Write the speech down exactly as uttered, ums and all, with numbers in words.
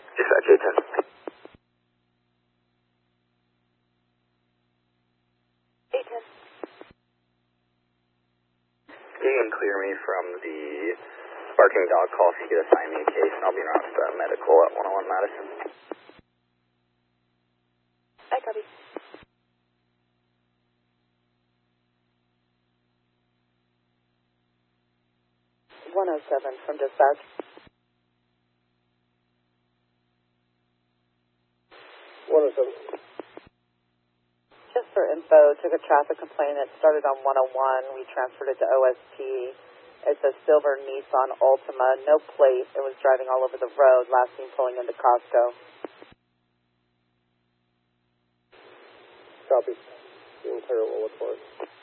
Dispatch eight ten. eight ten. You can clear me from the barking dog call if you could assign me a case, and I'll be around uh, medical at one oh one Madison. I copy. one oh seven from dispatch. one oh seven. Just for info, took a traffic complaint that started on one oh one. We transferred it to O S T. It's a silver Nissan Altima, no plate. It was driving all over the road, last seen pulling into Costco. Copy. You can clear it, we'll look for it.